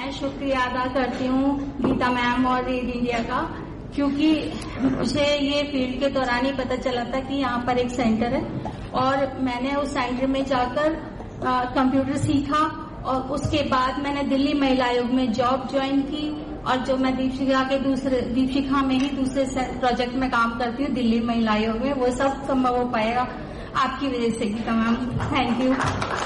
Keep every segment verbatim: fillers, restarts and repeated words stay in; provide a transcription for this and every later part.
मैं शुक्रिया अदा करती हूँ गीता मैम और रीड इंडिया का, क्योंकि मुझे ये फील्ड के दौरान ही पता चला था कि यहाँ पर एक सेंटर है और मैंने उस सेंटर में जाकर कंप्यूटर सीखा और उसके बाद मैंने दिल्ली महिला आयोग में जॉब ज्वाइन की और जो मैं दीपशिखा के दूसरे दीपशिखा में ही दूसरे प्रोजेक्ट में काम करती हूँ दिल्ली महिला आयोग में, वो सब संभव हो पाएगा आपकी वजह से गीता मैम। Thank you.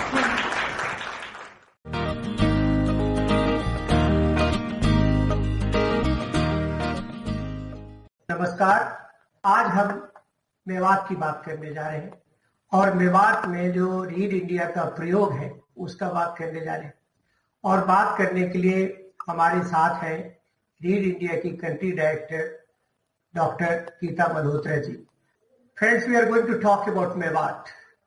नमस्कार। आज हम मेवात की बात करने जा रहे हैं और मेवात में जो रीड इंडिया का प्रयोग है उसका बात करने जा रहे हैं और बात करने के लिए हमारे साथ है रीड इंडिया की country director doctor Gita Malhotra ji. Friends, we are going to talk about Mewat.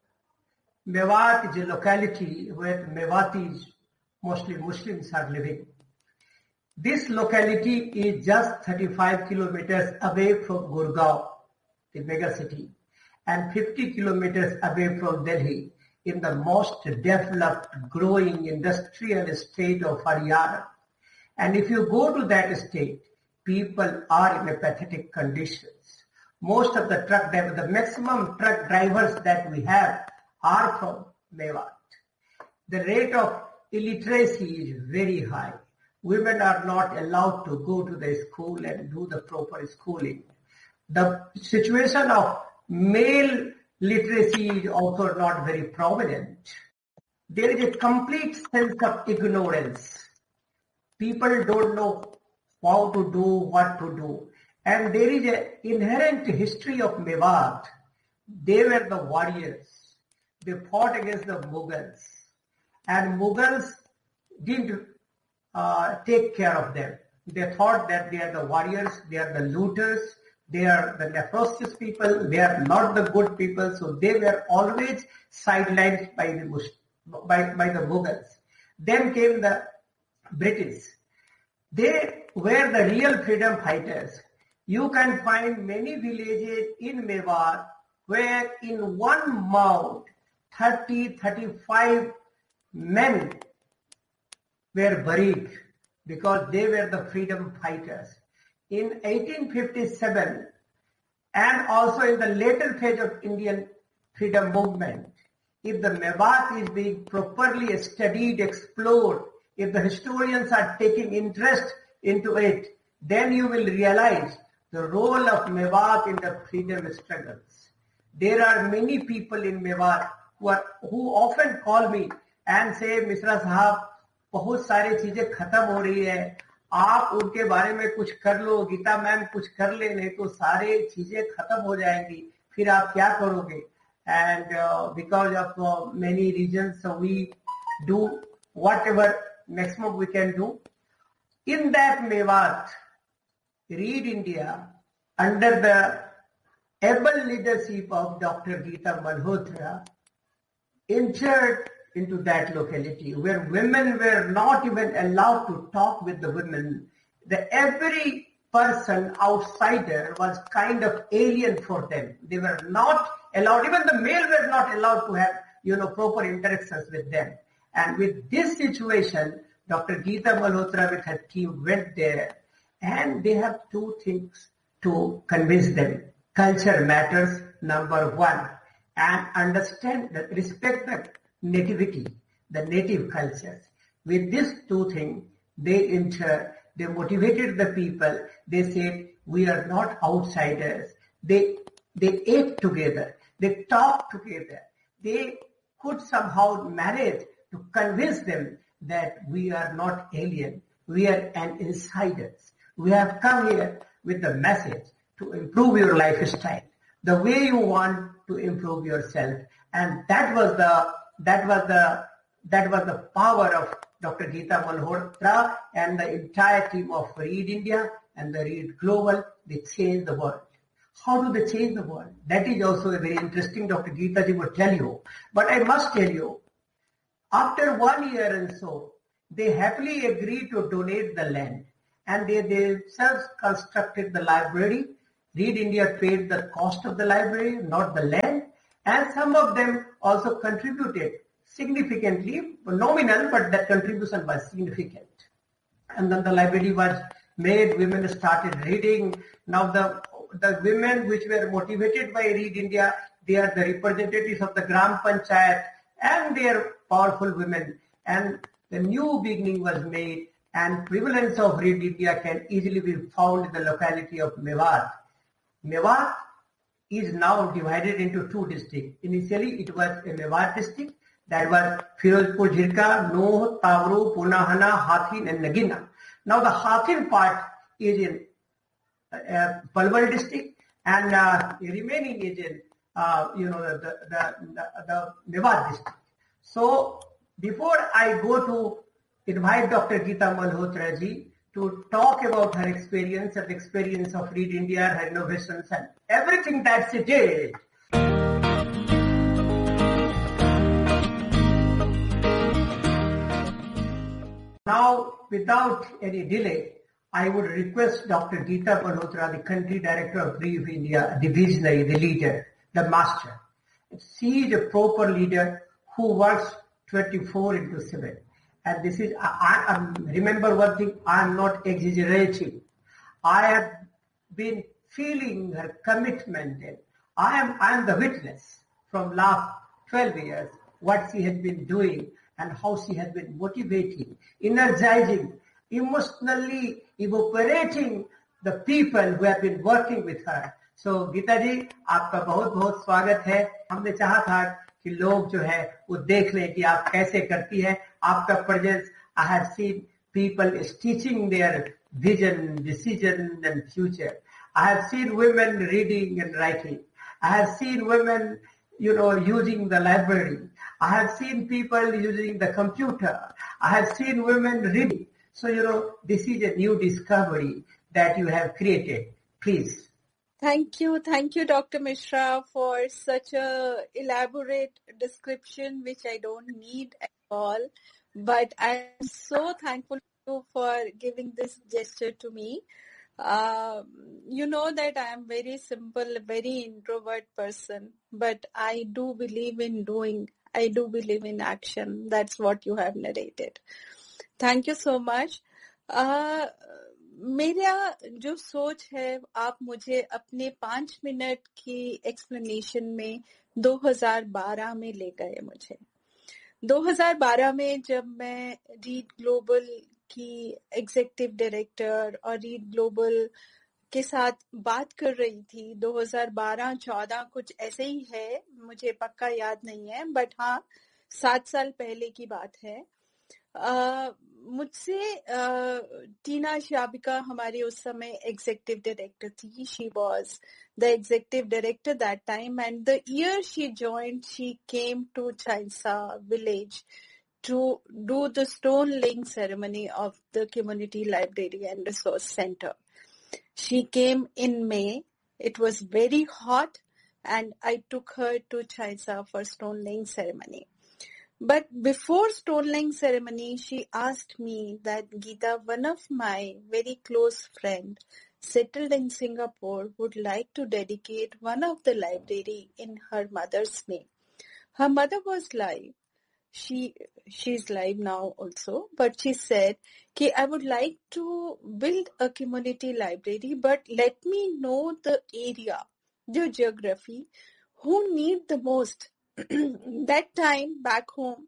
Mewat is a locality where Mewatis, mostly Muslims, are living. This locality is just thirty-five kilometers away from Gurgaon, the mega city, and fifty kilometers away from Delhi, in the most developed, growing industrial state of Haryana. And if you go to that state, people are in a pathetic conditions. Most of the truck drivers, the maximum truck drivers that we have are from Mewat. The rate of illiteracy is very high. Women are not allowed to go to the school and do the proper schooling. The situation of male literacy is also not very prominent. There is a complete sense of ignorance. People don't know how to do, what to do. And there is an inherent history of Mewat. They were the warriors. They fought against the Mughals. And Mughals didn't uh, take care of them. They thought that they are the warriors, they are the looters, they are the nefarious people, they are not the good people. So they were always sidelined by the, by, by the Mughals. Then came the British. They were the real freedom fighters. You can find many villages in Mewat where in one mound, thirty, thirty-five men were buried because they were the freedom fighters. In eighteen fifty-seven, and also in the later phase of Indian freedom movement, if the Mewat is being properly studied, explored, if the historians are taking interest into it, then you will realize the role of Mewat in the freedom struggles. There are many people in Mewat who are who often call me and say, Mishra साहब, बहुत सारी चीजें खत्म हो रही है, आप उनके बारे में कुछ कर लो, गीता मैम कुछ कर ले, नहीं तो सारे चीजें खत्म हो जाएंगी, फिर आप क्या करोगे? And uh, because of uh, many reasons, so we do whatever maximum we can do. In that Mewat, Read India, under the able leadership of Doctor Gita Malhotra, entered into that locality where women were not even allowed to talk with the women. The every person outsider was kind of alien for them. They were not allowed, even the male were not allowed to have, you know, proper interactions with them. And with this situation, Doctor Gita Malhotra with her team went there, and they have two things to convince them. Culture matters, number one, and understand, that respect the nativity, the native cultures. With these two things, they enter, they motivated the people. They said, we are not outsiders. They, they ate together. They talked together. They could somehow manage to convince them that we are not alien. We are an insiders. We have come here with the message to improve your lifestyle, the way you want to improve yourself. And that was the, that was the, that was the power of Doctor Gita Malhotra and the entire team of Read India and the Read Global. They changed the world. How do they change the world? That is also a very interesting, Doctor Gita ji would tell you. But I must tell you, after one year and so, they happily agreed to donate the land. And they themselves constructed the library. Read India paid the cost of the library, not the land. And some of them also contributed significantly, nominal, but that contribution was significant. and then the library was made. Women started reading. Now the the women which were motivated by Read India, they are the representatives of the Gram Panchayat, and they are powerful women. And the new beginning was made, and prevalence of Read India can easily be found in the locality of Mewat. Mewat is now divided into two districts. Initially, it was a Mewat district. That was Firozpur, Jhirka, Nuh, Tawru, Punahana, Hathin, and Nagina. Now the Hathin part is in uh, Palwal district, and uh, the remaining is in uh, you know the the, the, the Mewat district. So before I go to invite Doctor Geeta Malhotra ji to talk about her experience and the experience of Read India, her innovations, and everything that she did. Now, without any delay, I would request Doctor Geeta Malhotra, the Country Director of Read India, the visionary, the leader, the master. She is a proper leader who works twenty-four into seven. And this is, I, I remember one thing, I am not exaggerating. I have been feeling her commitment, and I am, I am the witness from last twelve years, what she has been doing and how she has been motivating, energizing, emotionally evaporating the people who have been working with her. So Geeta ji, आपका बहुत बहुत स्वागत है. हमने चाहा था कि लोग जो है वो देख लें कि आप कैसे करती है. आपका presence, I have seen people stitching their vision, decision and future. I have seen women reading and writing. I have seen women, you know, using the library. I have seen people using the computer. I have seen women reading. So, you know, this is a new discovery that you have created. Please. Thank you. Thank you, Doctor Mishra, for such a elaborate description, which I don't need at all. But I'm so thankful to you for giving this gesture to me. Uh, you know that I am very simple, very introvert person, but I do believe in doing. I do believe in action. That's what you have narrated. Thank you so much. Uh, मेरा जो सोच है, आप मुझे अपने पांच minute की explanation में दो हज़ार बारह में ले गए. मुझे दो हज़ार बारह में जब मैं रीड ग्लोबल की एग्जीक्यूटिव डायरेक्टर और रीड ग्लोबल के साथ बात कर रही थी, दो हज़ार बारह चौदह कुछ ऐसे ही है, मुझे पक्का याद नहीं है, बट हाँ सात साल पहले की बात है. Uh, मुझसे uh, टीना शाबिका हमारी उस समय एग्जीक्यूटिव डायरेक्टर थी. She was the executive director that time, and the year she joined she came to चाइसा village to do the stone laying ceremony of the community library and resource center. She came in May. It was very hot, and I took her to Chaisa for stone laying ceremony. But before stone laying ceremony, she asked me that, Geeta, one of my very close friend settled in Singapore would like to dedicate one of the library in her mother's name. Her mother was live. She she's live now also, but she said, "Okay, I would like to build a community library, but let me know the area, the geography, who need the most." That time back home,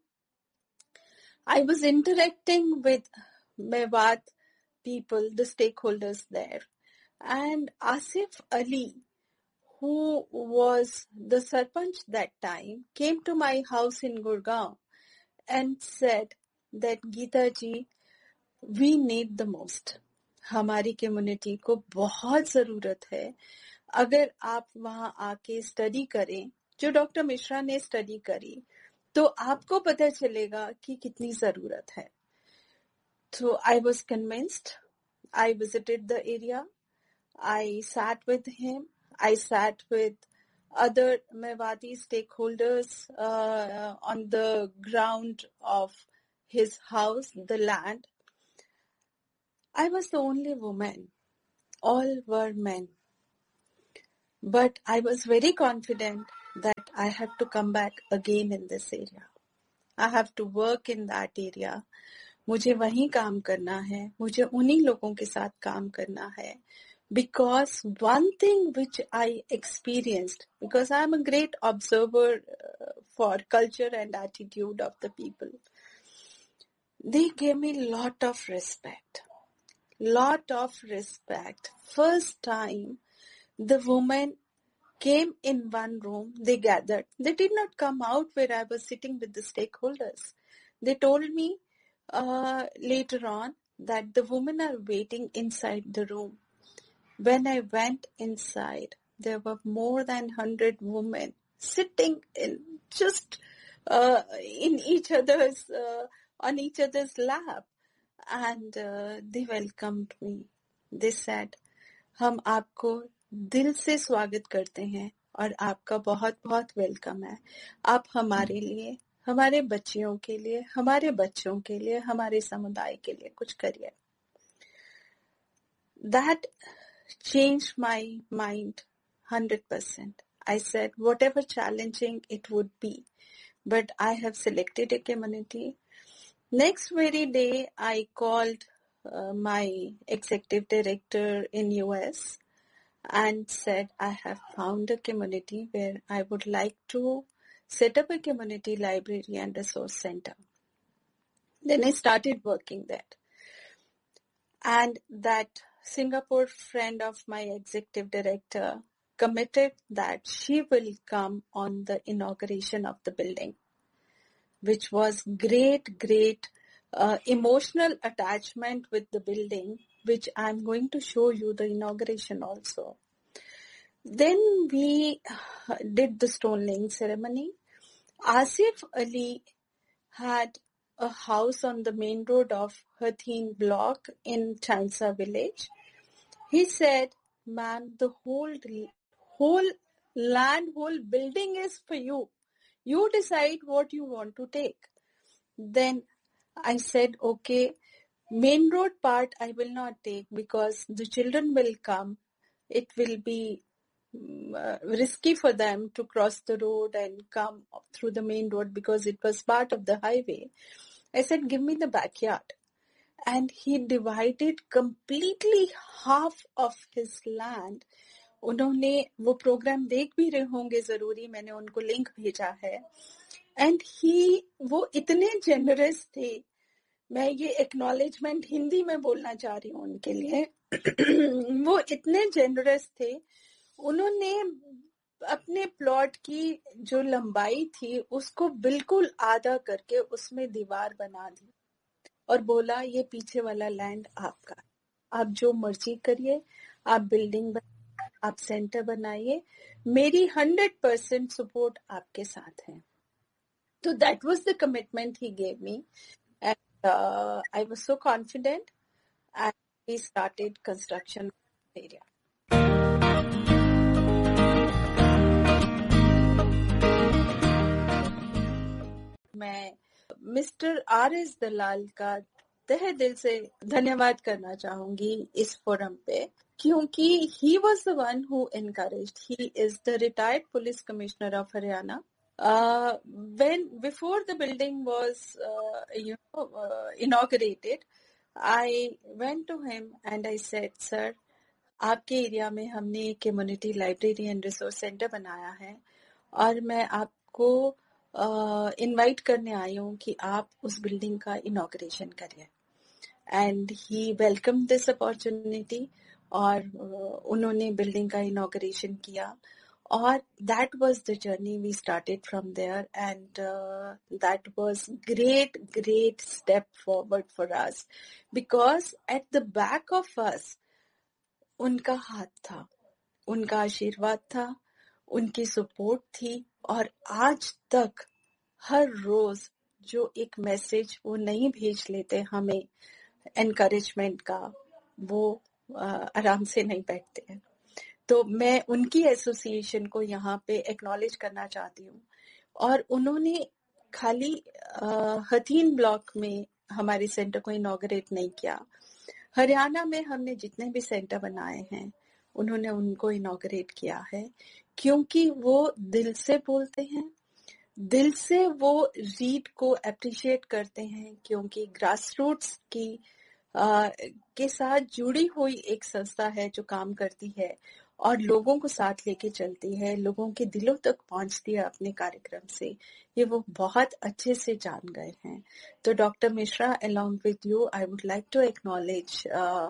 I was interacting with Mewat people, the stakeholders there, and Asif Ali, who was the Sarpanch that time, came to my house in Gurgaon and said that, Geeta ji, we need the most. हमारी community को बहुत ज़रूरत है. अगर आप वहाँ आके study करें, जो डॉक्टर मिश्रा ने स्टडी करी, तो आपको पता चलेगा कि कितनी ज़रूरत है. So I was convinced. I visited the area. I sat with him. I sat with other Mewati stakeholders uh, on the ground of his house, the land. I was the only woman. All were men. But I was very confident that I have to come back again in this area. I have to work in that area मुझे वहीं काम करना है, मुझे उन्हीं लोगों के साथ काम करना है. Because one thing which I experienced, because I am a great observer uh, for culture and attitude of the people, they gave me lot of respect. Lot of respect. First time the woman came in one room, they gathered. They did not come out where I was sitting with the stakeholders. They told me uh, later on that the women are waiting inside the room. When I went inside, there were more than one hundred women sitting in just uh, in each other's, uh, on each other's lap. And uh, they welcomed me. They said, हम आपको दिल से स्वागत करते हैं और आपका बहुत बहुत वेलकम है. आप हमारे लिए, हमारे बच्चियों के लिए, हमारे बच्चों के लिए, हमारे समुदाय के लिए कुछ करिए. That changed my mind one hundred percent. I said, whatever challenging it would be, but I have selected a community. Next very day, I called uh, my executive director in U S and said, I have found a community where I would like to set up a community library and resource center. Then I started working there. And that Singapore friend of my executive director committed that she will come on the inauguration of the building, which was great, great uh, emotional attachment with the building, which I'm going to show you the inauguration also. Then we did the stone laying ceremony. Asif Ali had a house on the main road of Hatheen block in Chansa village. He said, ma'am, the whole, whole land, whole building is for you. You decide what you want to take. Then I said, okay, main road part I will not take because the children will come. It will be uh, risky for them to cross the road and come through the main road because it was part of the highway. I said, give me the backyard. And he divided completely half of his land. उन्होंने वो programme देख भी रहे होंगे जरूरी, मैंने उनको link भेजा है. एंड ही वो इतने जेनरस थे. मैं ये एक्नॉलेजमेंट हिंदी में बोलना चाह रही हूँ उनके लिए. वो इतने जेनरस थे. उन्होंने अपने प्लॉट की जो लंबाई थी उसको बिल्कुल आधा करके उसमें दीवार बना दी और बोला ये पीछे वाला लैंड आपका, आप जो मर्जी करिए, आप बिल्डिंग बनाइए, आप सेंटर बनाइए, मेरी हंड्रेड परसेंट सपोर्ट आपके साथ है. तो that was the commitment he gave me and I was so confident and we started construction area. मैं मिस्टर आर एस दलाल का तहे दिल से धन्यवाद करना चाहूंगी इस फोरम पे, क्योंकि he was the one who encouraged. He is the retired police commissioner of Haryana. When before the building was you know inaugurated, I went to him and I said, sir, आपके एरिया में हमने एक community library and resource centre बनाया है और मैं आपको invite uh, करने आई हूँ कि आप उस बिल्डिंग का इनॉग्रेशन करिए. And he welcome this opportunity और uh, उन्होंने बिल्डिंग का इनॉग्रेशन किया और that was the journey we started from there and that was great great step forward for us because at the back of us उनका हाथ था, उनका आशीर्वाद था, उनकी सपोर्ट थी और आज तक हर रोज जो एक मैसेज वो नहीं भेज लेते हमें एनकरेजमेंट का, वो आराम से नहीं बैठते हैं. तो मैं उनकी एसोसिएशन को यहाँ पे एक्नॉलेज करना चाहती हूँ. और उन्होंने खाली हथीन ब्लॉक में हमारे सेंटर को इनॉग्रेट नहीं किया, हरियाणा में हमने जितने भी सेंटर बनाए हैं उन्होंने उनको इनॉग्रेट किया है, क्योंकि वो दिल से बोलते हैं, दिल से वो रीड को अप्रिशिएट करते हैं, क्योंकि ग्रास रूट्स की आ, के साथ जुड़ी हुई एक संस्था है जो काम करती है और लोगों को साथ लेके चलती है, लोगों के दिलों तक पहुंचती है अपने कार्यक्रम से। ये वो बहुत अच्छे से जान गए हैं। तो doctor Mishra, along with you, I would like to acknowledge uh,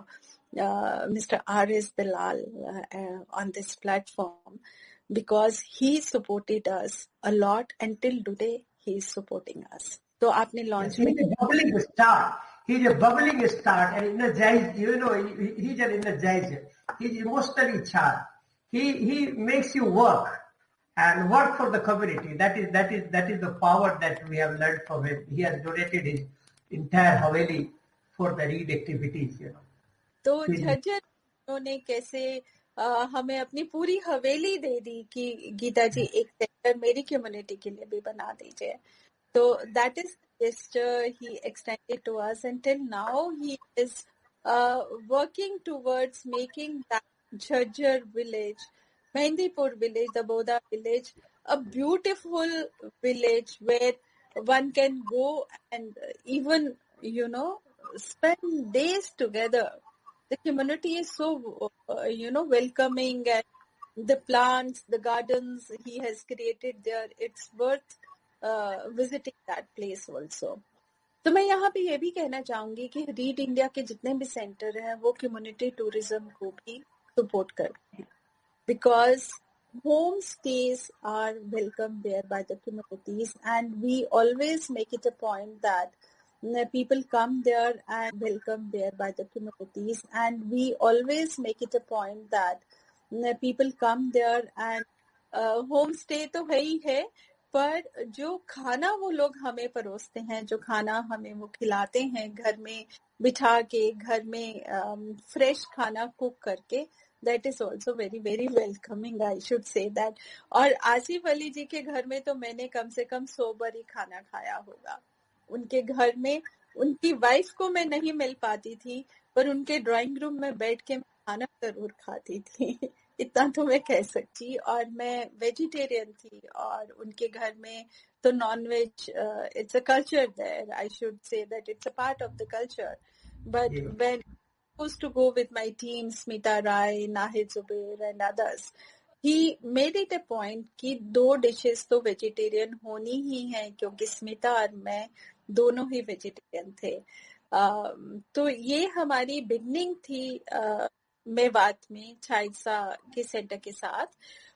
uh, Mister R S Dalal uh, uh, on this platform, because he supported us a lot and till today he is supporting us. तो आपने launch में he's a bubbling star. He's a bubbling star and energized. You know, he, he's an energizer. He's emotionally charged. He he makes you work and work for the community. That is that is that is the power that we have learned from him. He has donated his entire Haveli for the read activities. You know. तो झज्जर उन्होंने कैसे आ, हमें अपनी पूरी हवेली दे दी कि गीता जी एक centre मेरी community के लिए भी बना दीजिए। तो that is gesture he extended to us, and till now he is uh, working towards making that Jhajjar village, Mehndipur village, the Boda village, a beautiful village where one can go and even, you know, spend days together. The community is so, uh, you know, welcoming, and the plants, the gardens he has created there, it's worth Uh, visiting that place also. तो मैं यहाँ पे ये भी कहना चाहूंगी कि read India के जितने भी सेंटर हैं वो कम्युनिटी टूरिज्म को भी सपोर्ट करते हैं, because home stage are welcome there by the communities and we always make it a point that people come there and welcome there by the communities, and we always make it a point that people come there and uh, home stay तो है ही है, पर जो खाना वो लोग हमें परोसते हैं, जो खाना हमें वो खिलाते हैं घर में बिठा के, घर में फ्रेश um, खाना कुक करके, that is also very very welcoming, I should say that. और आसिफ अली जी के घर में तो मैंने कम से कम सौ बार ही खाना खाया होगा। उनके घर में उनकी वाइफ को मैं नहीं मिल पाती थी, पर उनके ड्राइंग रूम में बैठ के मैं खाना जरूर खाती थी, इतना तो मैं कह सकती। और मैं वेजिटेरियन थी और उनके घर में तो non veg, it's a culture there, I should say that it's a part of the culture. But when I used to go with my team, Smita Rai, Nahid Zubair and others, he made it a point कि दो dishes तो vegetarian होनी ही है, क्योंकि स्मिता और मैं दोनों ही vegetarian थे। uh, तो ये हमारी बिगनिंग थी uh, मेवात में छाइसा के सेंटर के साथ।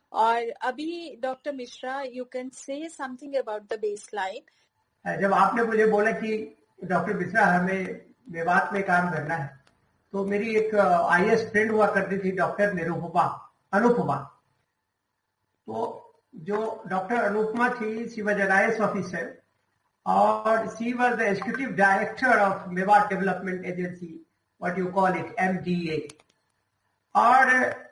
और अभी doctor Mishra, you can say something about the base line. जब आपने मुझे बोला कि डॉक्टर मिश्रा हमें मेवात में काम करना है, तो मेरी एक आई एस फ्रेंड हुआ करती थी डॉक्टर निरुपमा अनुपमा। तो जो डॉक्टर अनुपमा थी, she was an I S officer और she was the executive director of Mewat development agency, what you call it, M D A. और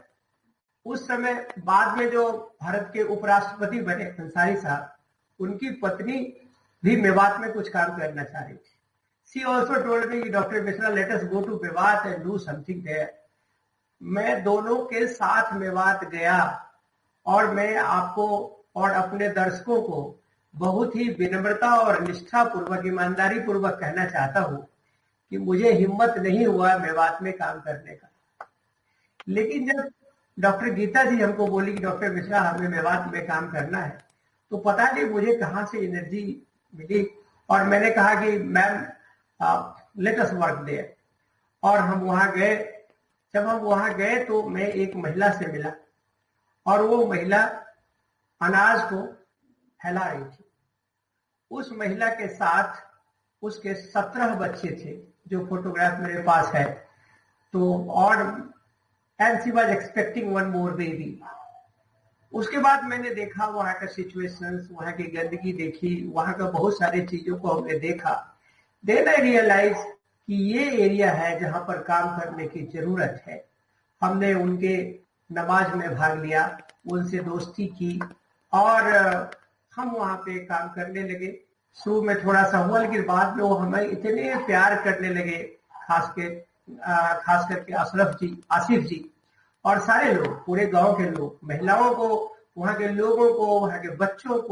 उस समय बाद में जो भारत के उपराष्ट्रपति बने अंसारी साहब, उनकी पत्नी भी मेवात में कुछ काम करना चाह रही थी। She also told me, doctor Mishra, let us go to Mewat and do something there. मैं दोनों के साथ मेवात गया और मैं आपको और अपने दर्शकों को बहुत ही विनम्रता और निष्ठा पूर्वक, ईमानदारी पूर्वक कहना चाहता हूं कि मुझे हिम्मत नहीं हुआ मेवात में काम करने का। लेकिन जब डॉक्टर गीता जी हमको बोली कि डॉक्टर मिश्रा हमें मेवात में काम करना है, तो पता नहीं मुझे कहां से एनर्जी मिली और मैंने कहा कि ma'am let us work there. और हम वहां गए। जब हम वहां गए तो मैं एक महिला से मिला और वो महिला अनाज को फैला रही थी। उस महिला के साथ उसके सत्रह बच्चे थे, जो फोटोग्राफ मेरे पास है। तो और and she was expecting one more baby. उसके बाद मैंने देखा वहां का सिचुएशंस, वहां की गंदगी देखी, वहां का बहुत सारी चीजों को हमने देखा। देन आई रियलाइज कि ये एरिया है जहां पर काम करने की जरूरत है। हमने उनके नमाज में भाग लिया, उनसे दोस्ती की और हम वहां पे काम करने लगे। शुरू में थोड़ा सा हुआ, लेकिन बाद में वो हमें इतने प्यार करने लगे, खास के खास करके अशरफ जी, आसिफ जी और सारे लोग, पूरे गांव के लोग, महिलाओं को, वहां के लोगों को, वहां के बच्चों को,